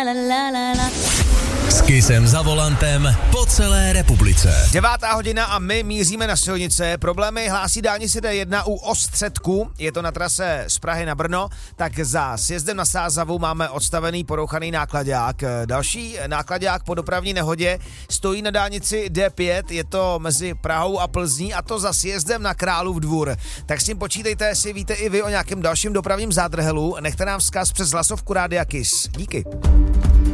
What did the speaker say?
S Kissem za volantem po celé republice. 9:00 a my míříme na silnice. Problémy hlásí dálnice D1 u Ostředku. Je to na trase z Prahy na Brno. Tak za sjezdem na Sázavu máme odstavený porouchaný náklaďák. Další náklaďák po dopravní nehodě stojí na dálnici D5. Je to mezi Prahou a Plzní a to za sjezdem na Králův Dvůr. Tak s tím počítejte, jestli víte i vy o nějakém dalším dopravním zádrhelu. Nechte nám vzkaz přes hlasovku Rádia Kiss. Díky.